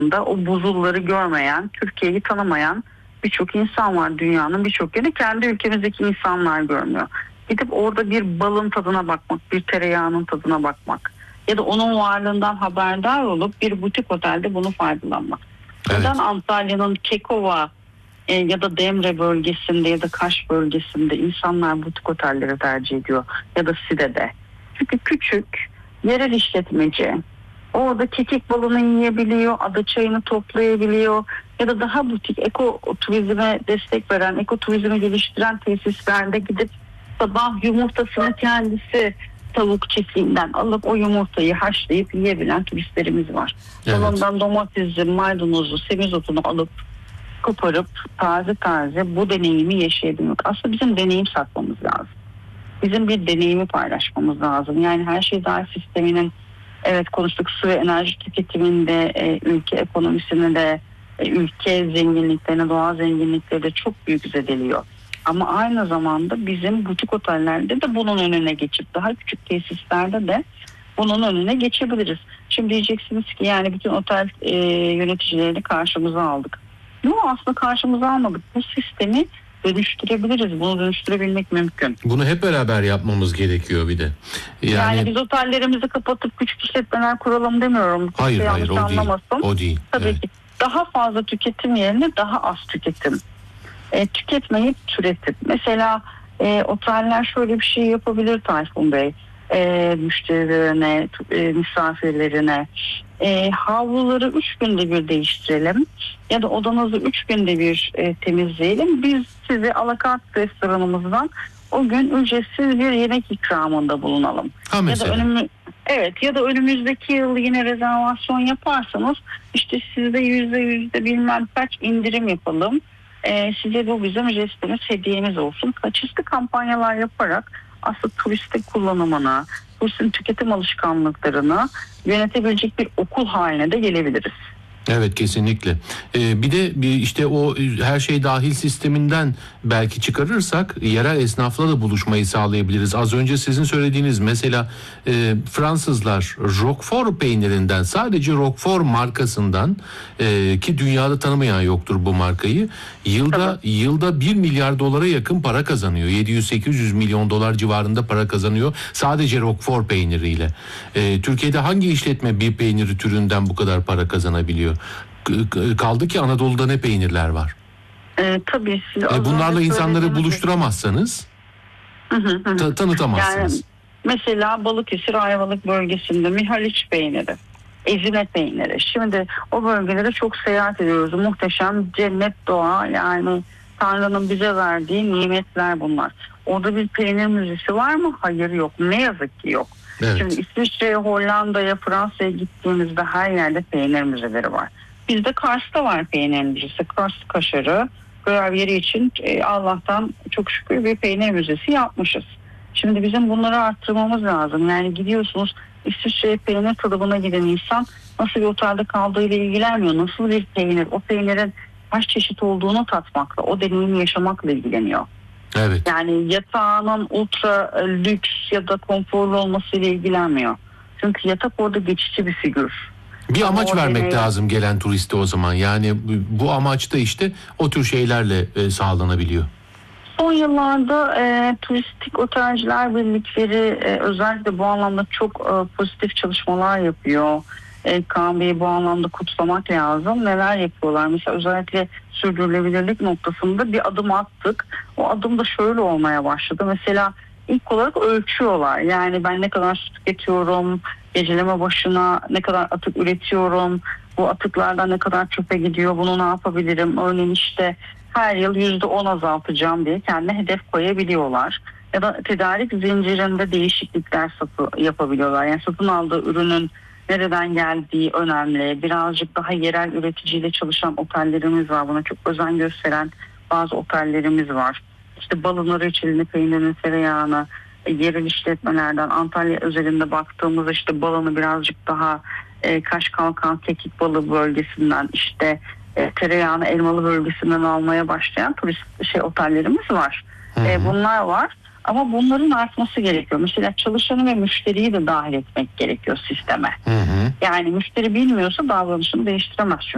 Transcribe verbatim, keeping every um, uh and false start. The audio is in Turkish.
da o buzulları görmeyen, Türkiye'yi tanımayan birçok insan var dünyanın birçok yerinde. Kendi ülkemizdeki insanlar görmüyor. Gidip orada bir balın tadına bakmak, bir tereyağının tadına bakmak ya da onun varlığından haberdar olup bir butik otelde bunu faydalanmak. Evet. Neden Antalya'nın Kekova e, ya da Demre bölgesinde ya da Kaş bölgesinde insanlar butik otelleri tercih ediyor ya da Side'de? Çünkü küçük, yerel işletmeci orada kekik balını yiyebiliyor, ada çayını toplayabiliyor ya da daha butik eko turizme destek veren, eko turizmi geliştiren tesislerde gidip sabah yumurtasını kendisi tavuk çiftliğinden alıp o yumurtayı haşlayıp yiyebilen turistlerimiz var. Evet. Ondan domatesi, maydanozu, semizotunu alıp koparıp taze taze bu deneyimi yaşayabilmek. Aslında bizim deneyim satmamız lazım. Bizim bir deneyimi paylaşmamız lazım. Yani her şey dahil sisteminin, evet konuştuk, su ve enerji tüketiminde, e, ülke ekonomisini de, e, ülke zenginliklerine, doğal zenginlikleri de çok büyük zedeliyor. Ama aynı zamanda bizim butik otellerde de bunun önüne geçip daha küçük tesislerde de bunun önüne geçebiliriz. Şimdi diyeceksiniz ki yani bütün otel e, yöneticilerini karşımıza aldık. Yok, aslında karşımıza almadık. Bu sistemi dönüştürebiliriz. Bunu dönüştürebilmek mümkün. Bunu hep beraber yapmamız gerekiyor bir de. Yani, yani biz otellerimizi kapatıp küçük işletmeler kuralım demiyorum. Hayır Kimse hayır o anlamasın. değil. O değil. Tabii evet. ki daha fazla tüketim yerine daha az tüketim. E, tüketmeyip türetip. Mesela e, oteller şöyle bir şey yapabilir Tayfun Bey. E, müşterilerine, e, misafirlerine e, havluları üç günde bir değiştirelim ya da odanızı üç günde bir e, temizleyelim. Biz size alakart restoranımızdan o gün ücretsiz bir yemek ikramında bulunalım. Ha, ya da önümü, evet ya da önümüzdeki yıl yine rezervasyon yaparsanız işte sizde yüzde yüzde bilmem kaç indirim yapalım. E, size bu bizim jestimiz, hediyemiz olsun. Çeşitli kampanyalar yaparak aslında turistik kullanımına, turistin tüketim alışkanlıklarını yönetebilecek bir okul haline de gelebiliriz. Evet kesinlikle. Ee, bir de bir işte o her şey dahil sisteminden belki çıkarırsak yerel esnafla da buluşmayı sağlayabiliriz. Az önce sizin söylediğiniz mesela e, Fransızlar Roquefort peynirinden, sadece Roquefort markasından e, ki dünyada tanımayan yoktur bu markayı, yılda Tabii. yılda bir milyar dolara yakın para kazanıyor. yedi yüz sekiz yüz milyon dolar civarında para kazanıyor sadece Roquefort peyniriyle. E, Türkiye'de hangi işletme bir peyniri türünden bu kadar para kazanabiliyor? Kaldı ki Anadolu'da ne peynirler var. E, tabii. Siz e, bunlarla insanları buluşturamazsanız ta- tanıtamazsınız. Yani, mesela Balıkesir Ayvalık bölgesinde Mihaliç peyniri, Ezine peyniri. Şimdi o bölgelere çok seyahat ediyoruz. Muhteşem cennet doğa, yani Tanrı'nın bize verdiği nimetler bunlar. Orada bir peynir müzesi var mı? Hayır, yok. Ne yazık ki yok. Evet. Şimdi İsviçre'ye, Hollanda'ya, Fransa'ya gittiğimizde her yerde peynir müzeleri var. Bizde Kars'ta var peynir müzesi. Kars kaşarı görev yeri için e, Allah'tan çok şükür bir peynir müzesi yapmışız. Şimdi bizim bunları arttırmamız lazım. Yani gidiyorsunuz İsviçre'ye peynir tadımına giden insan nasıl bir otelde kaldığıyla ilgilenmiyor. Nasıl bir peynir, o peynirin kaç çeşit olduğunu tatmakla, o deneyimi yaşamakla ilgileniyor. Evet. Yani yatağının ultra lüks ya da konforlu olmasıyla ilgilenmiyor. Çünkü yatak orada geçici bir figür. Bir Ama amaç vermek deney... lazım gelen turiste o zaman. Yani bu amaç da işte o tür şeylerle e, sağlanabiliyor. Son yıllarda e, turistik otelciler birlikleri e, özellikle bu anlamda çok e, pozitif çalışmalar yapıyor. E, Kaan Bey'i bu anlamda kutlamak lazım. Neler yapıyorlar? Mesela özellikle sürdürülebilirlik noktasında bir adım attık. O adım da şöyle olmaya başladı. Mesela ilk olarak ölçüyorlar. Yani ben ne kadar su tüketiyorum, geceleme başına ne kadar atık üretiyorum, bu atıklardan ne kadar çöpe gidiyor, bunu ne yapabilirim? Örneğin işte her yıl yüzde on azaltacağım diye kendine hedef koyabiliyorlar. Ya da tedarik zincirinde değişiklikler satı, yapabiliyorlar. Yani satın aldığı ürünün nereden geldiği önemli. Birazcık daha yerel üreticiyle çalışan otellerimiz var. Buna çok özen gösteren bazı otellerimiz var. İşte balını, reçelini, peynirini, tereyağını yerel işletmelerden, Antalya özelinde baktığımızda işte balını birazcık daha e, Kaşkalkan, Kekik balı bölgesinden, işte e, tereyağını Elmalı bölgesinden almaya başlayan turist şey otellerimiz var. E, bunlar var. Ama bunların artması gerekiyor. Mesela çalışanı ve müşteriyi de dahil etmek gerekiyor sisteme. Hı hı. Yani müşteri bilmiyorsa davranışını değiştiremez çünkü.